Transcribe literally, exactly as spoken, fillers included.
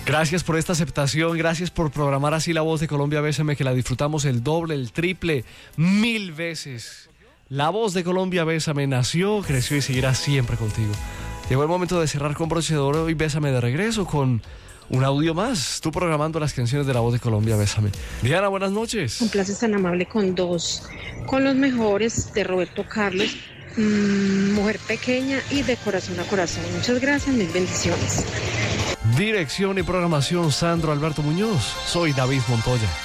Gracias por esta aceptación, gracias por programar así La Voz de Colombia. Bésame, que la disfrutamos el doble, el triple, mil veces. La Voz de Colombia, Bésame, nació, creció y seguirá siempre contigo. Llegó el momento de cerrar con broche de oro y Bésame de regreso con un audio más. Tú programando las canciones de La Voz de Colombia, Bésame. Diana, buenas noches. Un placer tan amable con dos, con los mejores de Roberto Carlos, mmm, Mujer Pequeña y De Corazón a Corazón. Muchas gracias, mil bendiciones. Dirección y programación, Sandro Alberto Muñoz. Soy David Montoya.